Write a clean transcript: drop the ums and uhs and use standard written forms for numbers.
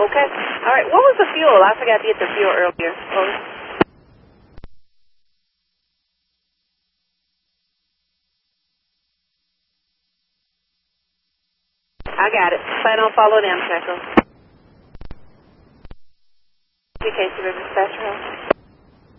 Okay. All right. What was the fuel? I forgot to get the fuel earlier. I got it. Plan on following them, Checo. PKC River Dispatcher.